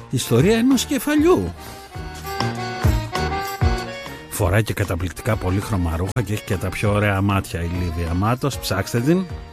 Ιστορία ενός κεφαλιού. Φοράει και καταπληκτικά πολύχρωμα ρούχα και έχει και τα πιο ωραία μάτια η Λίβια Μάτος. Ψάξτε την.